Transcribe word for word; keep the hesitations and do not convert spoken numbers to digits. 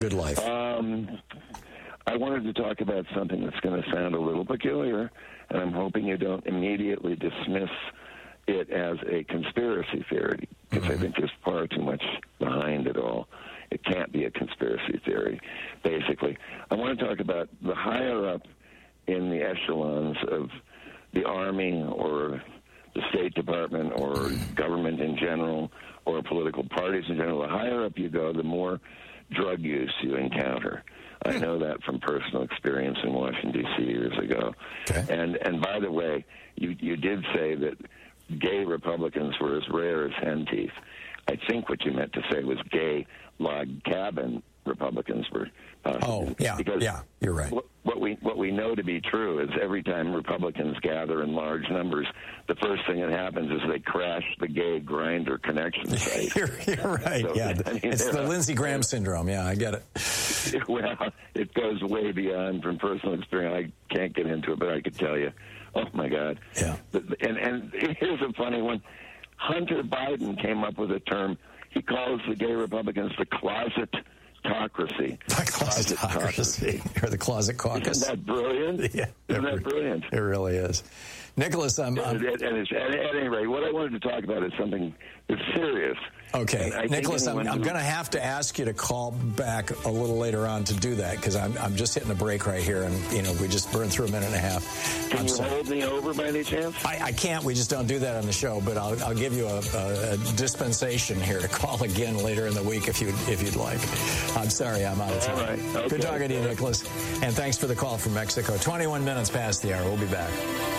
Good life. Um, I wanted to talk about something that's going to sound a little peculiar, and I'm hoping you don't immediately dismiss it as a conspiracy theory, because mm-hmm. I think there's far too much behind it all. It can't be a conspiracy theory, basically. I want to talk about the higher up in the echelons of the Army or the State Department or government in general or political parties in general. The higher up you go, the more drug use you encounter. I know that from personal experience in Washington, D C years ago. Okay. And and by the way, you, you did say that gay Republicans were as rare as hen teeth. I think what you meant to say was gay log cabin Republicans were possible. Oh, yeah, because yeah, you're right. What, what we what we know to be true is every time Republicans gather in large numbers, the first thing that happens is they crash the gay grinder connection site. you're, you're right, so, yeah. I mean, it's the Lindsey Graham syndrome, yeah, I get it. Well, it goes way beyond from personal experience. I can't get into it, but I could tell you. Oh, my God. Yeah. And, and here's a funny one. Hunter Biden came up with a term. He calls the gay Republicans the closet-tocracy. The closet-tocracy. Or the closet caucus. Isn't that brilliant? Yeah. Isn't that brilliant? It really is. Nicholas, I'm... I'm at, at, at, at any rate, what I wanted to talk about is something that's serious. Okay. Nicholas, I'm, I'm going to have to ask you to call back a little later on to do that, because I'm, I'm just hitting a break right here, and, you know, we just burned through a minute and a half. Can I'm you sorry. hold me over by any chance? I, I can't. We just don't do that on the show, but I'll, I'll give you a, a, a dispensation here to call again later in the week if, you, if you'd like. I'm sorry, I'm out of time. All right. Okay. Good talking to you, Nicholas. And thanks for the call from Mexico. twenty-one minutes past the hour. We'll be back.